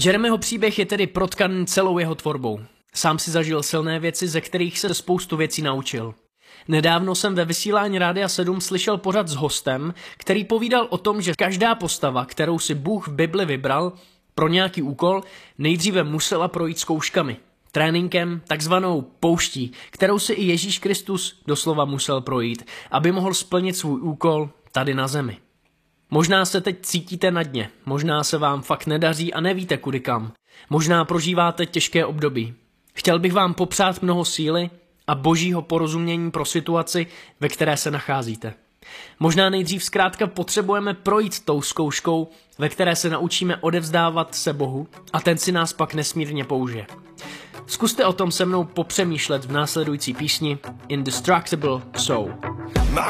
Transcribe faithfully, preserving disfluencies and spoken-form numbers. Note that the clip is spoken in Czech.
Jeremyho příběh je tedy protkaný celou jeho tvorbou. Sám si zažil silné věci, ze kterých se spoustu věcí naučil. Nedávno jsem ve vysílání Rádia sedm slyšel pořad s hostem, který povídal o tom, že každá postava, kterou si Bůh v Bibli vybral pro nějaký úkol, nejdříve musela projít zkouškami. Tréninkem, takzvanou pouští, kterou si i Ježíš Kristus doslova musel projít, aby mohl splnit svůj úkol tady na zemi. Možná se teď cítíte na dně, možná se vám fakt nedaří a nevíte kudy kam. Možná prožíváte těžké období. Chtěl bych vám popřát mnoho síly a božího porozumění pro situaci, ve které se nacházíte. Možná nejdřív zkrátka potřebujeme projít tou zkouškou, ve které se naučíme odevzdávat se Bohu a ten si nás pak nesmírně použije. Zkuste o tom se mnou popřemýšlet v následující písni Indestructible Soul. My